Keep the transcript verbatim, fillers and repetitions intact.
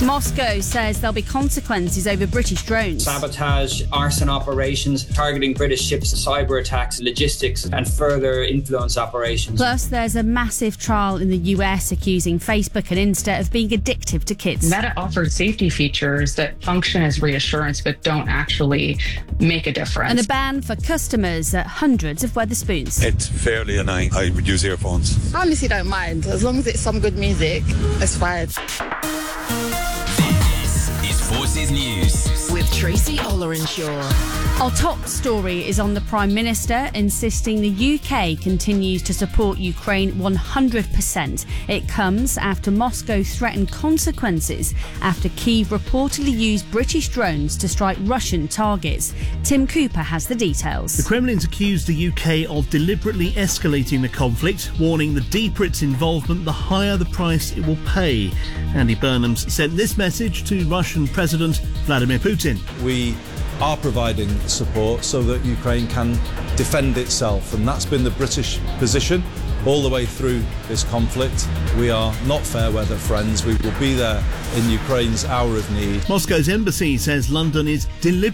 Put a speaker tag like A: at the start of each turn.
A: Moscow says there'll be consequences over British drones.
B: Sabotage, arson operations, targeting British ships, cyber attacks, logistics and further influence operations.
A: Plus, there's a massive trial in the U S accusing Facebook and Insta of being addictive to kids.
C: Meta offers safety features that function as reassurance but don't actually make a difference.
A: And a ban for customers at hundreds of Wetherspoons.
D: It's fairly annoying. I would use earphones.
E: I honestly don't mind. As long as it's some good music, it's fine.
F: This is Forces News with Tracy Ollerenshaw.
A: Our top story is on the Prime Minister insisting the U K continues to support Ukraine one hundred percent. It comes after Moscow threatened consequences after Kyiv reportedly used British drones to strike Russian targets. Tim Cooper has the details.
G: The Kremlin's accused the U K of deliberately escalating the conflict, warning the deeper its involvement, the higher the price it will pay. Andy Burnhams sent this message to Russian President Vladimir Putin.
H: We are providing support so that Ukraine can defend itself, and that's been the British position all the way through this conflict. We are not fair weather friends. We will be there in Ukraine's hour of need.
G: Moscow's embassy says London is deliberately